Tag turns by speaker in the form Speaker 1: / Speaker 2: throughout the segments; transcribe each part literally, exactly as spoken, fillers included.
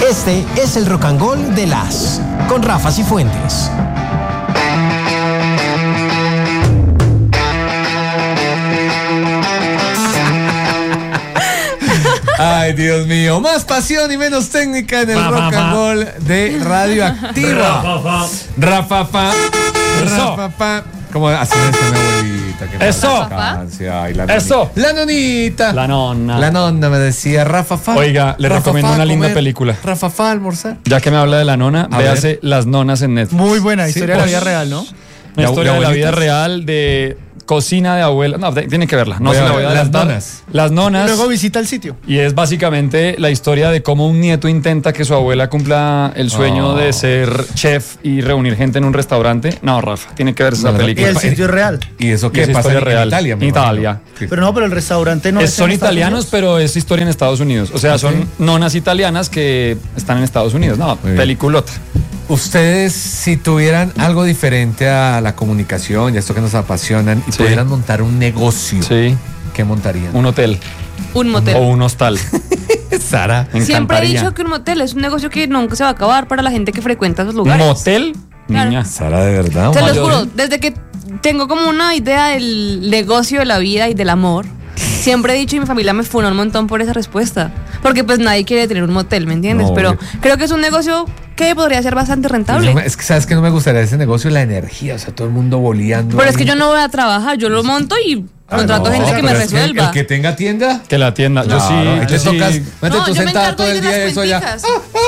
Speaker 1: Este es el Rock and Roll de las, con Rafa Cifuentes.
Speaker 2: Ay, Dios mío, más pasión y menos técnica en el
Speaker 3: Pa,
Speaker 2: Rock
Speaker 3: pa,
Speaker 2: and
Speaker 3: pa.
Speaker 2: Roll de Radioactiva. Rafa, pa,
Speaker 3: Eso.
Speaker 2: Rafa, pa. Como así me dice mi abuelita. que
Speaker 3: Eso.
Speaker 2: me cansa. Ay, la
Speaker 3: Eso.
Speaker 2: nonita. La nonita.
Speaker 3: La nonna.
Speaker 2: La nonna me decía, Rafa, fa.
Speaker 3: Oiga, le
Speaker 2: Rafa,
Speaker 3: recomiendo
Speaker 2: fa,
Speaker 3: una linda
Speaker 2: comer.
Speaker 3: película.
Speaker 2: Rafa, fa, almorzar.
Speaker 3: Ya que me habla de la nona,
Speaker 2: A
Speaker 3: véase
Speaker 2: ver.
Speaker 3: Las Nonas en Netflix.
Speaker 4: Muy buena, historia
Speaker 2: Sí,
Speaker 4: de la
Speaker 2: pues.
Speaker 4: vida real, ¿no?
Speaker 3: Una
Speaker 2: ¿De-
Speaker 3: historia
Speaker 2: de
Speaker 3: de la vida
Speaker 2: abuelitas?
Speaker 3: real de cocina de abuela. No, de- tiene que verla. No
Speaker 2: Voy
Speaker 3: se
Speaker 2: a
Speaker 3: la
Speaker 2: ver,
Speaker 3: voy a
Speaker 2: Las
Speaker 3: adelantar.
Speaker 2: Nonas.
Speaker 3: Las
Speaker 4: Y
Speaker 3: Nonas.
Speaker 4: luego visita el sitio.
Speaker 3: Y es básicamente la historia de cómo un nieto intenta que su abuela cumpla el sueño
Speaker 2: Oh.
Speaker 3: de ser chef y reunir gente en un restaurante. No, Rafa, tiene que ver esa
Speaker 2: No, no,
Speaker 4: Y
Speaker 3: película.
Speaker 4: el sitio es real.
Speaker 2: ¿Y eso
Speaker 3: Y
Speaker 2: qué
Speaker 3: es
Speaker 2: pasa
Speaker 3: historia
Speaker 2: en,
Speaker 3: real.
Speaker 2: en Italia? me
Speaker 3: Italia.
Speaker 2: imagino? Sí.
Speaker 4: Pero no, pero el restaurante no
Speaker 3: Es-
Speaker 4: es
Speaker 3: son
Speaker 4: en Estados
Speaker 3: italianos,
Speaker 4: Unidos.
Speaker 3: pero es historia en Estados Unidos. O sea, son nonas italianas que están en Estados Unidos. No,
Speaker 2: bien.
Speaker 3: peliculota.
Speaker 2: Ustedes, si tuvieran algo diferente a la comunicación y a esto que nos apasionan y
Speaker 3: Sí.
Speaker 2: pudieran montar un negocio,
Speaker 3: Sí,
Speaker 2: ¿qué montarían?
Speaker 3: un hotel
Speaker 5: Un motel.
Speaker 3: o un hostal.
Speaker 2: Sara.
Speaker 3: Me
Speaker 5: Siempre he
Speaker 3: encantaría.
Speaker 5: dicho que un motel es un negocio que nunca se va a acabar para la gente que frecuenta esos
Speaker 3: ¿Un
Speaker 5: lugares.
Speaker 3: motel?
Speaker 5: Claro.
Speaker 3: Niña.
Speaker 2: Sara, de verdad.
Speaker 5: Se
Speaker 2: un
Speaker 5: los
Speaker 2: mayor-
Speaker 5: juro, desde que tengo como una idea del negocio de la vida y del amor, siempre he dicho y mi familia me funó un montón por esa respuesta. Porque pues nadie quiere tener un motel, ¿me entiendes?
Speaker 2: No,
Speaker 5: Pero
Speaker 2: obvio.
Speaker 5: creo que es un negocio que podría ser bastante rentable.
Speaker 2: Yo me- Es que sabes que no me gustaría ese negocio, la energía, o sea, todo el mundo boleando.
Speaker 5: Pero es que
Speaker 2: ahí.
Speaker 5: yo no voy a trabajar, yo lo monto y
Speaker 2: Ah,
Speaker 5: contrato
Speaker 2: no,
Speaker 5: gente que me
Speaker 2: pero es que
Speaker 5: resuelva.
Speaker 2: el que tenga tienda.
Speaker 3: Que la tienda. Yo sí.
Speaker 2: Claro, ahí te
Speaker 3: yo sí-
Speaker 2: tocas. Mete
Speaker 5: No,
Speaker 2: tú
Speaker 5: yo me
Speaker 2: sentada
Speaker 5: encargo
Speaker 2: todo
Speaker 5: de
Speaker 2: el
Speaker 5: las
Speaker 2: día eso ya.
Speaker 5: cuenticas.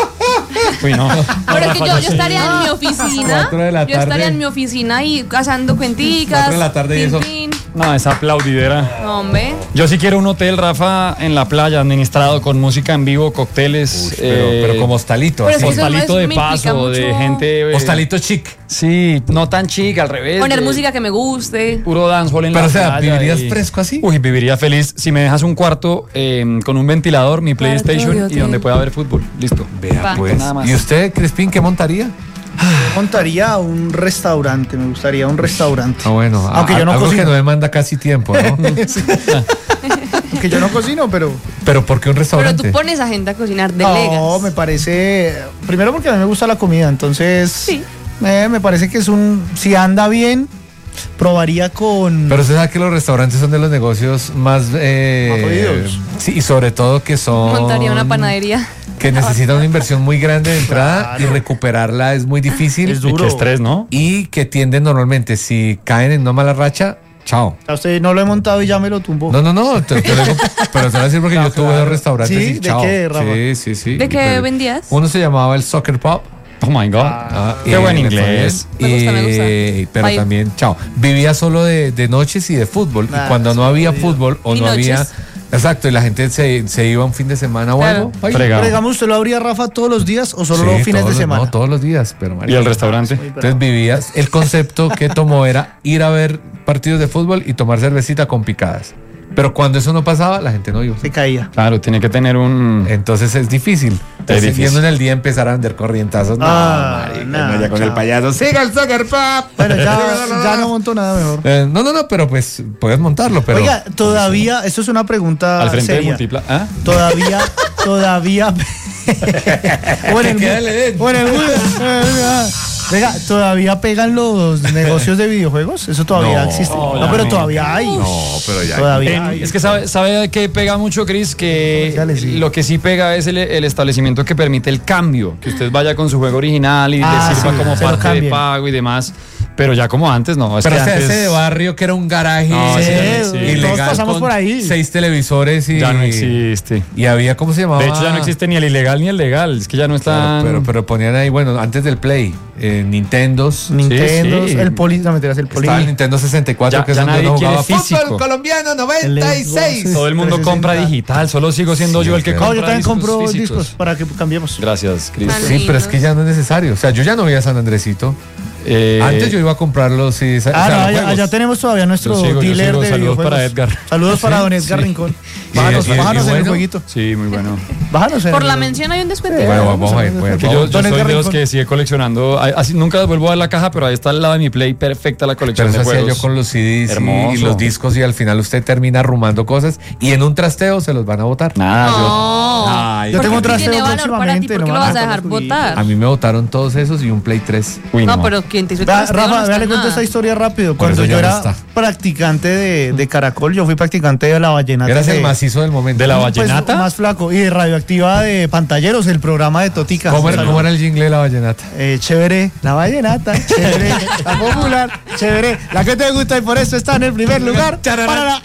Speaker 3: Uy, no.
Speaker 5: Pero es que yo, yo
Speaker 3: sí.
Speaker 5: estaría en mi oficina.
Speaker 2: Cuatro de la
Speaker 5: Yo estaría
Speaker 2: tarde.
Speaker 5: en mi oficina y cazando cuenticas.
Speaker 2: Cuatro de la tarde y
Speaker 5: tin,
Speaker 2: eso.
Speaker 5: tin.
Speaker 3: No, esa aplaudidera.
Speaker 5: No, hombre.
Speaker 3: Yo sí quiero un hotel, Rafa, en la playa, administrado con música en vivo, cócteles.
Speaker 2: Uy, pero,
Speaker 3: eh,
Speaker 2: pero como hostalito.
Speaker 5: pero
Speaker 2: así.
Speaker 5: es que eso
Speaker 3: hostalito
Speaker 5: no es-
Speaker 3: de
Speaker 5: me implica
Speaker 3: paso, de
Speaker 5: mucho-
Speaker 3: gente. eh,
Speaker 2: Hostalito chic.
Speaker 3: Sí, no tan chic, al revés.
Speaker 5: Poner
Speaker 3: de
Speaker 5: música que me guste.
Speaker 3: Puro dancehall en
Speaker 2: Pero,
Speaker 3: la
Speaker 2: o sea,
Speaker 3: playa
Speaker 2: ¿vivirías
Speaker 3: y-
Speaker 2: fresco así?
Speaker 3: Uy, viviría feliz. Si me dejas un cuarto eh, con un ventilador, mi
Speaker 5: Cuarto
Speaker 3: PlayStation
Speaker 5: de
Speaker 3: y
Speaker 5: hotel.
Speaker 3: donde pueda ver fútbol. Listo.
Speaker 2: Vea,
Speaker 5: Va.
Speaker 2: pues.
Speaker 3: Nada más.
Speaker 2: ¿Y usted, Crispín, qué montaría?
Speaker 4: Montaría un restaurante, me gustaría un restaurante.
Speaker 2: Ah, bueno.
Speaker 4: Aunque
Speaker 2: a-
Speaker 4: yo no
Speaker 2: algo
Speaker 4: cocino.
Speaker 2: que no demanda casi tiempo, ¿no?
Speaker 4: Aunque yo no cocino, pero.
Speaker 2: Pero ¿por qué un
Speaker 5: Pero
Speaker 2: restaurante?
Speaker 5: tú pones a gente a cocinar, delegas.
Speaker 4: No, me parece. Primero porque a mí me gusta la comida, entonces.
Speaker 5: Sí.
Speaker 4: eh, me parece que es un. Si anda bien, probaría con.
Speaker 2: Pero usted sabe que los restaurantes son de los negocios más... Eh,
Speaker 4: Más jodidos.
Speaker 2: sí, y sobre todo que son...
Speaker 5: Montaría una panadería.
Speaker 2: Que necesitan una inversión muy grande de entrada
Speaker 4: Claro.
Speaker 2: y recuperarla es muy difícil.
Speaker 4: Es
Speaker 3: Y
Speaker 4: duro.
Speaker 3: qué estrés, ¿no?
Speaker 2: Y que tienden normalmente, si caen en una mala racha, chao.
Speaker 4: A usted no lo he montado y ya me lo tumbó.
Speaker 2: No, no, no, te, te lo digo, pero te voy a decir porque
Speaker 4: No,
Speaker 2: yo tuve
Speaker 4: claro.
Speaker 2: dos restaurantes
Speaker 4: ¿Sí?
Speaker 2: y
Speaker 4: ¿De
Speaker 2: chao.
Speaker 4: qué, Rafa?
Speaker 2: Sí, sí, sí.
Speaker 5: ¿De
Speaker 2: Y
Speaker 5: qué
Speaker 2: pero-
Speaker 5: vendías?
Speaker 2: Uno se llamaba el Soccer Pop.
Speaker 3: Oh my God.
Speaker 2: Ah,
Speaker 3: Qué
Speaker 2: y
Speaker 3: buen
Speaker 2: le fue
Speaker 3: inglés.
Speaker 2: bien.
Speaker 5: Me gusta, me gusta.
Speaker 2: Eh, Pero
Speaker 5: Ahí.
Speaker 2: también, chao. Vivía solo de, de noches y de fútbol.
Speaker 4: Ah,
Speaker 2: y cuando no
Speaker 4: sí,
Speaker 2: había
Speaker 4: jodido.
Speaker 2: fútbol o
Speaker 5: Y
Speaker 2: no había.
Speaker 5: noches.
Speaker 2: Exacto, y la gente se, se iba un fin de semana o
Speaker 5: Claro.
Speaker 2: algo. ay,
Speaker 3: Fregado.
Speaker 4: Pero digamos, ¿usted lo abría, Rafa, todos los días o solo
Speaker 2: sí,
Speaker 4: los fines
Speaker 2: todos
Speaker 4: de
Speaker 2: los-
Speaker 4: semana?
Speaker 2: No, todos los días, pero
Speaker 3: ¿Y
Speaker 2: marica,
Speaker 3: el restaurante?
Speaker 2: Entonces vivías, el concepto que tomó era ir a ver partidos de fútbol y tomar cervecita con picadas. Pero cuando eso no pasaba, la gente no iba.
Speaker 4: Se caía.
Speaker 3: Claro, tiene que tener un.
Speaker 2: Entonces es difícil. Entonces,
Speaker 3: difícil.
Speaker 2: viendo en el día empezar a vender corrientazos.
Speaker 4: Ah,
Speaker 2: no, marica,
Speaker 4: no,
Speaker 2: no, ya con
Speaker 4: chao.
Speaker 2: el payaso. ¡Siga el Soccer Pop!
Speaker 4: Bueno, ya, ya no monto nada mejor.
Speaker 2: Eh, no, no, no, pero pues puedes montarlo, pero.
Speaker 4: Oiga, todavía, esto es una pregunta
Speaker 3: Al frente de
Speaker 4: seria.
Speaker 3: Multipla. ¿Ah?
Speaker 4: Todavía, todavía. o en el,
Speaker 2: Que le den.
Speaker 4: o en el Venga, ¿todavía pegan los negocios de videojuegos? Eso todavía
Speaker 2: No,
Speaker 4: existe.
Speaker 3: no,
Speaker 4: No, pero
Speaker 3: no.
Speaker 4: todavía hay.
Speaker 2: No, pero ya.
Speaker 4: Todavía
Speaker 3: En-
Speaker 4: hay.
Speaker 3: es que sabe, sabe que pega mucho, Chris, que
Speaker 4: Comerciales, sí.
Speaker 3: lo que sí pega es el, el establecimiento que permite el cambio, que usted vaya con su juego original y
Speaker 4: Ah,
Speaker 3: le sirva
Speaker 4: sí,
Speaker 3: como
Speaker 4: se lo
Speaker 3: parte de
Speaker 4: cambien.
Speaker 3: pago y demás, pero ya como antes no. Es
Speaker 2: Pero
Speaker 3: que
Speaker 2: o sea,
Speaker 3: antes
Speaker 2: ese de barrio que era un garaje
Speaker 3: No,
Speaker 4: sí,
Speaker 3: sí,
Speaker 2: ilegal
Speaker 4: todos pasamos
Speaker 2: con
Speaker 4: por ahí.
Speaker 2: seis televisores y
Speaker 3: ya no existe.
Speaker 2: y había, ¿cómo se llamaba?
Speaker 3: De hecho ya no existe ni el ilegal ni el legal, es que ya no
Speaker 2: Claro,
Speaker 3: están.
Speaker 2: pero, pero ponían ahí, bueno, antes del Play, eh, Nintendos.
Speaker 4: Nintendo,
Speaker 3: sí.
Speaker 4: el Poli, no me el Poli.
Speaker 2: Estaba el Nintendo sesenta y cuatro,
Speaker 3: Ya-
Speaker 2: que es
Speaker 3: ya
Speaker 2: donde
Speaker 3: nadie
Speaker 2: uno
Speaker 3: quiere
Speaker 2: jugaba
Speaker 3: físico.
Speaker 2: Fútbol colombiano noventa y seis.
Speaker 3: Todo el mundo
Speaker 4: trescientos
Speaker 3: compra
Speaker 4: sesenta.
Speaker 3: digital, solo sigo siendo
Speaker 2: Sí,
Speaker 3: yo el que
Speaker 2: pero-
Speaker 4: No,
Speaker 3: compra
Speaker 4: yo también
Speaker 3: discos
Speaker 4: compro
Speaker 3: físicos.
Speaker 4: discos para que cambiemos.
Speaker 3: Gracias, Chris.
Speaker 5: Tan
Speaker 2: Sí, pero es que ya no es necesario. O sea, yo ya no voy a San Andresito.
Speaker 3: Eh,
Speaker 2: Antes yo iba a comprarlos sí,
Speaker 4: Ah, no, allá, allá tenemos todavía nuestro
Speaker 3: Yo sigo, yo
Speaker 4: dealer
Speaker 3: sigo.
Speaker 4: de
Speaker 3: Saludos
Speaker 4: videojuegos.
Speaker 3: para Edgar.
Speaker 4: Saludos para
Speaker 3: Sí,
Speaker 4: don Edgar
Speaker 3: sí.
Speaker 4: Rincón.
Speaker 2: Y-
Speaker 4: Bájanos,
Speaker 2: y- y
Speaker 4: bájanos en el
Speaker 2: bueno.
Speaker 4: jueguito.
Speaker 3: Sí, muy bueno.
Speaker 4: Bájanos en
Speaker 5: Por
Speaker 4: el-
Speaker 5: la mención hay un descuento.
Speaker 4: Sí,
Speaker 2: Bueno, vamos a ver,
Speaker 4: vamos
Speaker 2: bueno,
Speaker 3: Que yo, yo
Speaker 4: Don
Speaker 3: soy
Speaker 4: Edgar
Speaker 3: de los
Speaker 4: Rincón.
Speaker 3: que sigue coleccionando. a- Así nunca vuelvo a dar la caja, pero ahí está al lado de mi Play perfecta la colección
Speaker 2: Pero eso
Speaker 3: de
Speaker 2: hacía
Speaker 3: juegos.
Speaker 2: yo con los C Ds y-
Speaker 3: Hermoso.
Speaker 2: y los discos y al final usted termina arrumando cosas y en un trasteo se los van a botar.
Speaker 3: Nada, yo.
Speaker 5: No.
Speaker 3: Ay,
Speaker 4: Yo tengo un
Speaker 5: Porque
Speaker 4: trasteo
Speaker 5: tiene valor para ti,
Speaker 4: próximamente,
Speaker 5: ¿por qué
Speaker 4: no
Speaker 5: lo
Speaker 4: van a
Speaker 5: vas a dejar
Speaker 4: sacar los
Speaker 5: botar?
Speaker 2: A mí me botaron todos esos y un Play tres.
Speaker 3: Uy,
Speaker 5: No, pero ¿quién te hizo el
Speaker 4: Vea,
Speaker 5: trasteo?
Speaker 4: Rafa,
Speaker 5: No
Speaker 4: vea,
Speaker 5: está
Speaker 4: le cuento
Speaker 5: nada.
Speaker 4: esta historia rápido.
Speaker 2: Por
Speaker 4: Cuando
Speaker 2: eso
Speaker 4: yo
Speaker 2: ya no
Speaker 4: era
Speaker 2: está.
Speaker 4: practicante de, de Caracol, yo fui practicante de la vallenata.
Speaker 2: Eras
Speaker 4: de-
Speaker 2: el macizo del momento.
Speaker 3: ¿De la
Speaker 4: pues,
Speaker 3: vallenata?
Speaker 4: más flaco. Y de radioactiva de Pantalleros, el programa de Totica.
Speaker 2: ¿Cómo era,
Speaker 4: Salud.
Speaker 2: cómo era el jingle de la vallenata?
Speaker 4: Eh, chévere, la vallenata, chévere, la popular, chévere, la que te gusta y por eso está en el primer lugar. Para la-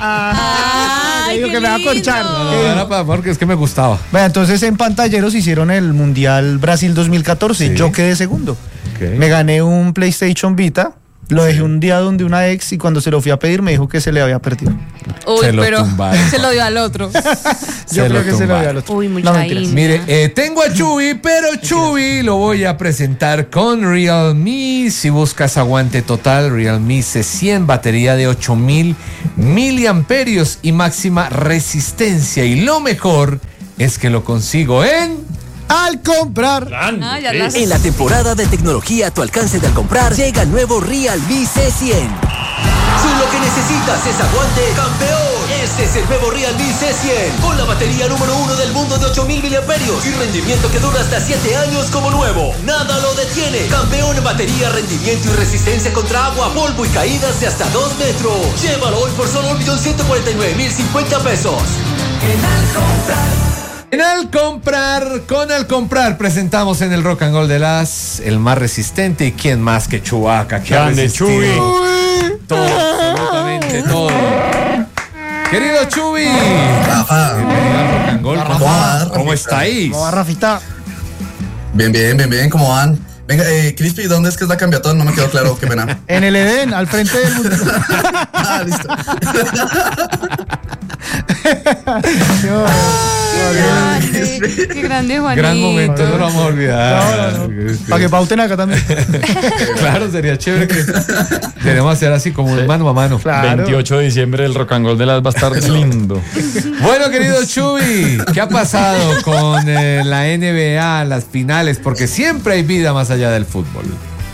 Speaker 4: ah,
Speaker 5: Ay,
Speaker 4: te digo
Speaker 5: qué
Speaker 4: que me va a corchar.
Speaker 5: lindo.
Speaker 2: No, era para porque es que me gustaba.
Speaker 4: Vea, entonces en Pantalleros hicieron el Mundial Brasil dos mil catorce.
Speaker 2: Sí.
Speaker 4: Yo quedé segundo.
Speaker 2: Ok.
Speaker 4: Me gané un PlayStation Vita. Lo dejé un día donde una ex y cuando se lo fui a pedir me dijo que se le había perdido.
Speaker 5: Uy,
Speaker 2: Se lo
Speaker 5: pero
Speaker 2: tumbaron.
Speaker 5: se lo dio al otro.
Speaker 4: Yo
Speaker 2: Se
Speaker 4: creo
Speaker 2: lo
Speaker 4: que se lo
Speaker 2: tumbaron.
Speaker 4: había al otro.
Speaker 5: Uy, mucha
Speaker 4: No, mentiras.
Speaker 5: india.
Speaker 2: Mire, eh, tengo a Chuy, pero Chuy lo voy a presentar con Realme. Si buscas aguante total, Realme C cien, batería de ocho mil miliamperios y máxima resistencia. Y lo mejor es que lo consigo en...
Speaker 4: Al comprar.
Speaker 5: Ah, ya las-
Speaker 1: En la temporada de tecnología a tu alcance de al comprar, llega el nuevo Realme C cien. Si lo que necesitas es aguante, campeón, este es el nuevo Realme C cien. Con la batería número uno del mundo de ocho mil miliamperios y rendimiento que dura hasta siete años como nuevo. Nada lo detiene. Campeón en batería, rendimiento y resistencia contra agua, polvo y caídas de hasta dos metros. Llévalo hoy por solo un millón ciento cuarenta y nueve mil cincuenta pesos. En Al comprar.
Speaker 2: En Al Comprar, con Al Comprar presentamos en el Rock and Roll de las el más resistente y quién más que Chewbacca, que ha
Speaker 3: Grande,
Speaker 2: resistido
Speaker 3: Chuy.
Speaker 2: todo, absolutamente todo. Querido Chuy,
Speaker 6: Rafa,
Speaker 2: bienvenido al Rock and Roll.
Speaker 6: Rafa,
Speaker 2: ¿Cómo,
Speaker 6: Rafa.
Speaker 2: cómo estáis?
Speaker 4: ¿Cómo va, Rafita?
Speaker 6: bien, bien, bien, bien, ¿cómo van? Venga, eh, Crispy, ¿dónde es que es la cambiatón? No me quedó claro, qué pena.
Speaker 4: En el Edén, al frente del mundo.
Speaker 6: Ah, listo.
Speaker 5: Ay, qué, qué grande, Juanito.
Speaker 2: Gran momento, no lo vamos a olvidar.
Speaker 4: No, no, no. Para que pauten acá también.
Speaker 2: Claro, sería chévere que tenemos que hacer así como un mano a mano.
Speaker 4: Claro.
Speaker 3: veintiocho de diciembre el Rock and Roll de las va a estar lindo.
Speaker 2: Bueno, querido Chuy, ¿qué ha pasado con eh, la N B A, las finales? Porque siempre hay vida más allá del fútbol.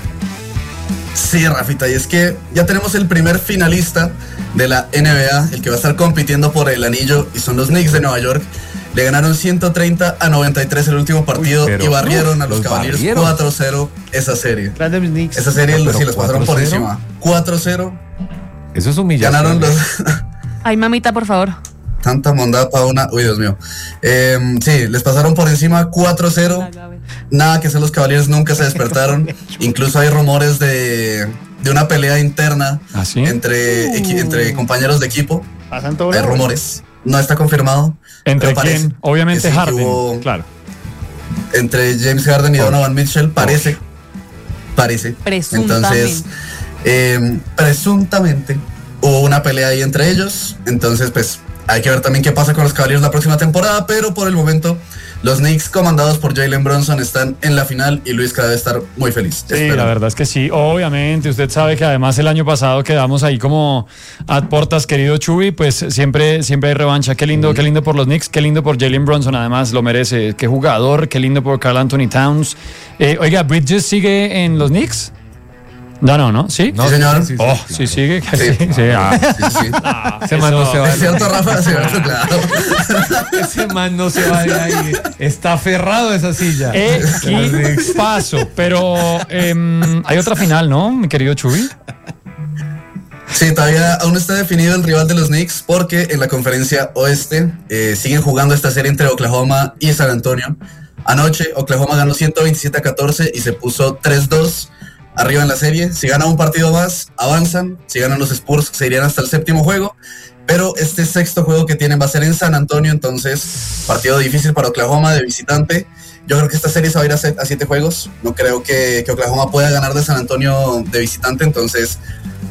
Speaker 6: Sí, Rafita, y es que ya tenemos el primer finalista de la N B A, el que va a estar compitiendo por el anillo, y son los Knicks de Nueva York. Le ganaron ciento treinta a noventa y tres el último partido.
Speaker 2: Uy, pero,
Speaker 6: y barrieron
Speaker 2: uf,
Speaker 6: a los,
Speaker 2: los
Speaker 6: Cavaliers
Speaker 2: barrieron.
Speaker 6: cuatro cero esa serie.
Speaker 4: Grande mis Knicks.
Speaker 6: Esa serie
Speaker 2: No,
Speaker 6: sí
Speaker 2: pero
Speaker 6: les pasaron por
Speaker 2: cuatro cero.
Speaker 6: encima. cuatro cero.
Speaker 2: Eso es humillación.
Speaker 6: Ganaron los...
Speaker 5: Ay, mamita, por favor.
Speaker 6: Tanta mondad para una... Uy, Dios mío. Eh, sí, les pasaron por encima cuatro cero. Nada que hacer, los Cavaliers nunca se despertaron. Incluso hay rumores de, de una pelea interna
Speaker 3: ¿Ah, sí?
Speaker 6: entre, equi- entre compañeros de equipo.
Speaker 4: Pasan todos
Speaker 6: Hay
Speaker 4: lados.
Speaker 6: rumores. No está confirmado.
Speaker 3: ¿Entre
Speaker 6: pero parece
Speaker 3: quién? Obviamente
Speaker 6: que sí, que
Speaker 3: Harden.
Speaker 6: hubo-
Speaker 3: Claro.
Speaker 6: Entre James Harden y Donovan Mitchell, parece. Parece.
Speaker 5: Presuntamente.
Speaker 6: Entonces, eh, presuntamente hubo una pelea ahí entre ellos. Entonces, pues, hay que ver también qué pasa con los Cavaliers la próxima temporada. Pero por el momento, los Knicks, comandados por Jalen Brunson, están en la final y Luis debe estar muy feliz.
Speaker 3: Sí,
Speaker 6: Espero.
Speaker 3: la verdad es que sí. Obviamente, usted sabe que además el año pasado quedamos ahí como a portas, querido Chuy, pues siempre, siempre hay revancha. Qué lindo, qué lindo por los Knicks, qué lindo por Jalen Brunson, además lo merece. Qué jugador, qué lindo por Karl Anthony Towns. Eh, oiga, ¿Bridges sigue en los Knicks? No, no, ¿no? ¿Sí?
Speaker 6: Sí, señor.
Speaker 3: Oh, sí, sigue. Sí,
Speaker 6: Sí.
Speaker 3: sí, ah.
Speaker 6: Sí, sí.
Speaker 2: Ese man no se va.
Speaker 6: Es cierto, Rafa, sí, claro.
Speaker 2: Ese man no se va de ahí. Está aferrado a esa silla.
Speaker 3: Equipazo. Pero em, hay otra final, ¿no, mi querido Chuy?
Speaker 6: Sí, todavía aún está definido el rival de los Knicks porque en la conferencia oeste eh, siguen jugando esta serie entre Oklahoma y San Antonio. Anoche Oklahoma ganó ciento veintisiete a catorce y se puso tres dos arriba en la serie. Si ganan un partido más, avanzan. Si ganan los Spurs, se irían hasta el séptimo juego. Pero este sexto juego que tienen va a ser en San Antonio, entonces partido difícil para Oklahoma de visitante. Yo creo que esta serie se va a ir a, set, a siete juegos. No creo que, que Oklahoma pueda ganar de San Antonio de visitante, entonces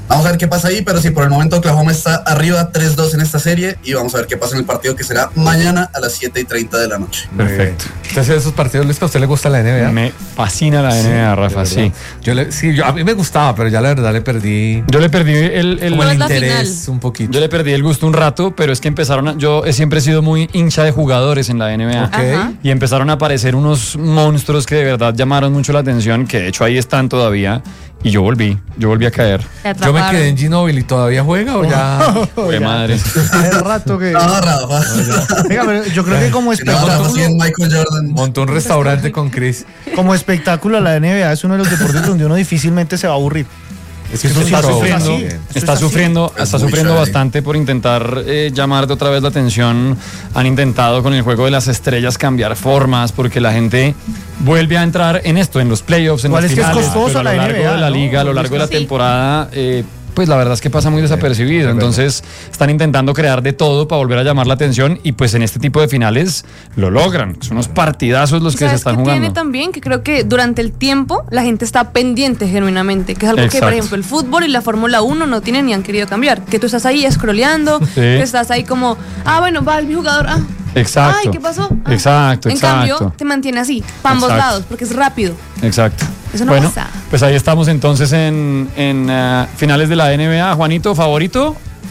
Speaker 6: Vamos a ver qué pasa ahí, pero sí, por el momento Oklahoma está arriba tres dos en esta serie y vamos a ver qué pasa en el partido que será mañana a las siete y treinta de la noche.
Speaker 2: Perfecto. Entonces, esos partidos, Luis, ¿a usted le gusta la N B A?
Speaker 3: Me fascina la N B A, Rafa, sí.
Speaker 2: Yo le, sí, yo, a mí me gustaba, pero ya la verdad le perdí
Speaker 3: Yo le perdí el, el,
Speaker 2: como el
Speaker 5: es la
Speaker 2: interés
Speaker 5: final?
Speaker 2: un poquito.
Speaker 3: yo le perdí el gusto un rato, pero es que empezaron a, yo he siempre sido muy hincha de jugadores en la N B A.
Speaker 2: Ok.
Speaker 5: Ajá.
Speaker 3: Y empezaron a aparecer unos monstruos que de verdad llamaron mucho la atención, que de hecho ahí están todavía. Y yo volví, yo volví a caer.
Speaker 5: Te
Speaker 2: Yo me
Speaker 5: atraparon.
Speaker 2: quedé en Ginóbili, ¿todavía juega o ya?
Speaker 3: Fue madre.
Speaker 4: Hace rato que.
Speaker 6: No, Rafa.
Speaker 4: Venga, pero yo creo que como
Speaker 6: Si no, Rafa, sí,
Speaker 4: espectáculo,
Speaker 6: en Michael Jordan.
Speaker 2: Montó un restaurante con Chris.
Speaker 4: como espectáculo, la N B A es uno de los deportes donde uno difícilmente se va a aburrir.
Speaker 2: Es
Speaker 3: Eso
Speaker 2: sí
Speaker 3: está
Speaker 2: es
Speaker 3: sufriendo,
Speaker 2: así.
Speaker 4: Eso
Speaker 3: está
Speaker 4: es así.
Speaker 3: sufriendo,
Speaker 6: Es
Speaker 3: está
Speaker 6: muy
Speaker 3: sufriendo
Speaker 6: chévere.
Speaker 3: bastante por intentar eh, llamar de otra vez la atención. Han intentado con el juego de las estrellas cambiar formas porque la gente vuelve a entrar en esto, en los playoffs, en
Speaker 4: Igual
Speaker 3: las
Speaker 4: es que es
Speaker 3: finales,
Speaker 4: costoso
Speaker 3: pero a lo
Speaker 4: la
Speaker 3: largo
Speaker 4: N B A,
Speaker 3: de la
Speaker 4: ¿no?
Speaker 3: liga, a lo largo de la
Speaker 5: Sí.
Speaker 3: temporada. Eh, pues la verdad es que pasa muy desapercibido. Entonces están intentando crear de todo para volver a llamar la atención y pues en este tipo de finales lo logran. Son unos partidazos los
Speaker 5: ¿Y
Speaker 3: que se
Speaker 5: sabes
Speaker 3: están
Speaker 5: qué
Speaker 3: jugando.
Speaker 5: tiene también? Que creo que durante el tiempo la gente está pendiente genuinamente, que es algo que,
Speaker 3: Exacto.
Speaker 5: por ejemplo, el fútbol y la Fórmula uno no tienen ni han querido cambiar. Que tú estás ahí scrolleando, que estás ahí como, ah, bueno, va mi jugador, ah.
Speaker 3: Exacto.
Speaker 5: Ay, ¿qué pasó? Ah.
Speaker 3: Exacto,
Speaker 5: En
Speaker 3: exacto.
Speaker 5: cambio, te mantiene así, para ambos
Speaker 3: Exacto.
Speaker 5: lados, porque es rápido.
Speaker 3: Exacto.
Speaker 5: Eso no
Speaker 3: bueno,
Speaker 5: pasa.
Speaker 3: pues ahí estamos entonces en, en uh, finales de la N B A. Juanito, ¿favorito?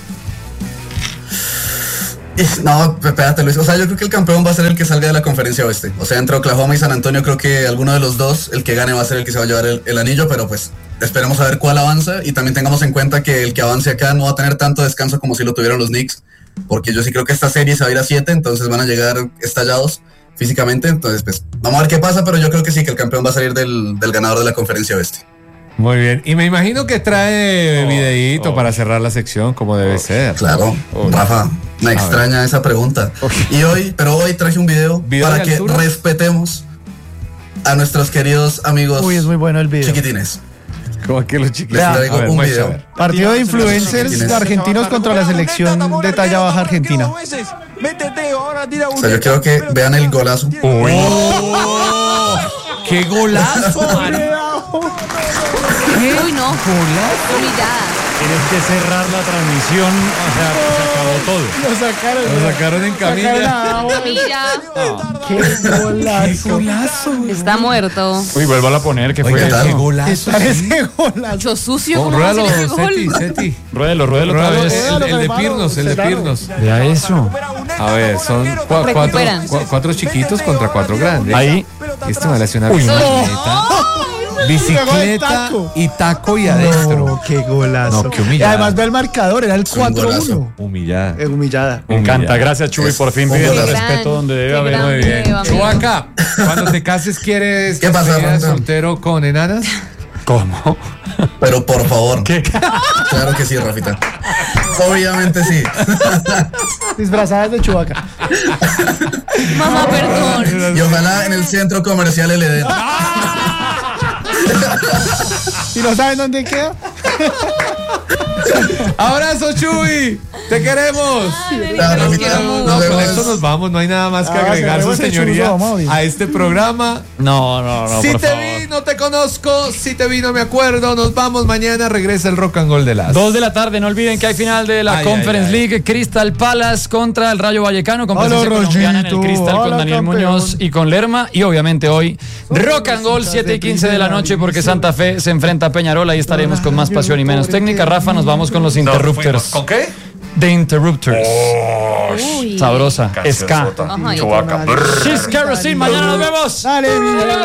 Speaker 6: Ish, No, espérate, Luis. O sea, yo creo que el campeón va a ser el que salga de la conferencia oeste. O sea, entre Oklahoma y San Antonio, creo que alguno de los dos, el que gane, va a ser el que se va a llevar el, el anillo, pero pues esperemos a ver cuál avanza y también tengamos en cuenta que el que avance acá no va a tener tanto descanso como si lo tuvieron los Knicks, porque yo sí creo que esta serie se va a ir a siete, entonces van a llegar estallados físicamente. Entonces, pues vamos a ver qué pasa, pero yo creo que sí, que el campeón va a salir del, del ganador de la conferencia oeste.
Speaker 2: Muy bien. Y me imagino que trae
Speaker 3: Oh,
Speaker 2: videíto
Speaker 3: oh.
Speaker 2: para cerrar la sección, como debe ser.
Speaker 6: Claro,
Speaker 3: Oh.
Speaker 6: Rafa, me extraña esa pregunta. Y hoy, pero hoy traje un video,
Speaker 2: ¿Video
Speaker 6: para
Speaker 2: de
Speaker 6: que
Speaker 2: altura?
Speaker 6: respetemos a nuestros queridos amigos
Speaker 4: Uy, es muy bueno el video.
Speaker 6: chiquitines.
Speaker 2: Como que los
Speaker 6: Les
Speaker 2: chiquitos.
Speaker 6: traigo
Speaker 2: A ver,
Speaker 6: un
Speaker 2: muestra,
Speaker 6: video.
Speaker 2: a ver.
Speaker 4: Partido de influencers argentinos contra la selección de talla baja argentina.
Speaker 6: O sea, yo quiero que vean el golazo.
Speaker 2: ¡Oh! ¡Qué golazo!
Speaker 5: Uy, no. Humillada.
Speaker 3: Tienes que cerrar la transmisión. O sea, se acabó todo.
Speaker 4: Lo sacaron.
Speaker 2: Lo sacaron en camilla.
Speaker 5: Mira,
Speaker 4: ¡Qué golazo!
Speaker 2: golazo!
Speaker 5: está muerto.
Speaker 3: Uy, vuélvala a poner, que fue
Speaker 6: Oiga,
Speaker 3: eso.
Speaker 6: tal.
Speaker 2: ¡Qué golazo!
Speaker 4: Ese golazo.
Speaker 5: Mucho sucio.
Speaker 2: Oh,
Speaker 5: ¿Cómo va a
Speaker 2: ruédalo,
Speaker 5: ser ese gol?
Speaker 2: Seti, Seti.
Speaker 3: Ruédelo, ruédelo otra
Speaker 2: Ruédalo,
Speaker 3: vez.
Speaker 2: el, el de
Speaker 4: hermano,
Speaker 2: Pirnos, el de
Speaker 4: claro.
Speaker 2: Pirnos.
Speaker 3: Vea eso.
Speaker 2: A ver, son cua- cuatro,
Speaker 5: Recuperan.
Speaker 2: cua- cuatro chiquitos contra cuatro grandes.
Speaker 3: Ahí.
Speaker 2: Esto me hace una
Speaker 3: Uy, no.
Speaker 2: bicicleta. Bicicleta
Speaker 4: taco.
Speaker 2: y taco y adentro.
Speaker 4: No, qué golazo.
Speaker 2: No, qué humillada.
Speaker 4: Y además ve el marcador, era el
Speaker 6: un
Speaker 4: cuatro
Speaker 6: golazo.
Speaker 4: uno.
Speaker 2: Humillada.
Speaker 4: Eh, humillada.
Speaker 3: Me encanta.
Speaker 2: Humillada.
Speaker 3: Gracias, Chuy, por fin
Speaker 6: Un
Speaker 3: pidiendo el
Speaker 6: golazo.
Speaker 3: respeto donde debe
Speaker 5: Qué
Speaker 3: haber.
Speaker 5: gran
Speaker 2: Muy bien.
Speaker 5: video, amigo.
Speaker 2: Chubaca, cuando te cases, ¿quieres
Speaker 6: ¿Qué pasa,
Speaker 2: despedida de
Speaker 6: Rafa?
Speaker 2: soltero con enanas?
Speaker 3: ¿Cómo?
Speaker 6: Pero por favor.
Speaker 3: ¿Qué?
Speaker 6: Claro que sí, Rafita. Obviamente sí.
Speaker 4: Disfrazadas de Chewbacca.
Speaker 5: Mamá, perdón.
Speaker 6: Y ojalá en el centro comercial L D.
Speaker 4: ¿Y no saben dónde queda?
Speaker 2: ¡Abrazo, Chuy! ¡Te queremos!
Speaker 6: Claro,
Speaker 5: Los
Speaker 6: Rafita.
Speaker 5: quiero
Speaker 2: No,
Speaker 5: mucho.
Speaker 6: Nos
Speaker 2: con
Speaker 6: vemos.
Speaker 2: esto nos vamos, no hay nada más que
Speaker 4: Ah,
Speaker 2: agregar, su
Speaker 4: cerremos el
Speaker 2: señoría,
Speaker 4: churro, vamos a abrir.
Speaker 2: a este programa.
Speaker 3: No, no, no.
Speaker 2: Si
Speaker 3: por
Speaker 2: te
Speaker 3: favor.
Speaker 2: vi, no te conozco. Si te vi, no me acuerdo. Nos vamos mañana. Regresa el Rock and Roll de las
Speaker 3: Dos de la tarde, no olviden que hay final de la
Speaker 2: Ay,
Speaker 3: Conference
Speaker 2: ay, ay.
Speaker 3: League, Crystal Palace contra el Rayo Vallecano, con
Speaker 4: Hola,
Speaker 3: presencia colombiana en el
Speaker 4: Rayito.
Speaker 3: Crystal con
Speaker 4: Hola,
Speaker 3: Daniel
Speaker 4: campeón.
Speaker 3: Muñoz y con Lerma, y obviamente hoy Rock and Roll siete y quince de la noche porque Santa Fe se enfrenta a Peñarol, ahí estaremos con más pasión y menos técnica. Rafa, nos vamos con los Interrupters.
Speaker 2: ¿Con qué?
Speaker 3: The Interrupters.
Speaker 5: Uy.
Speaker 3: Sabrosa. Ska.
Speaker 5: Ajá, y-
Speaker 3: She's Kerosene, mañana nos vemos.
Speaker 4: Dale, mi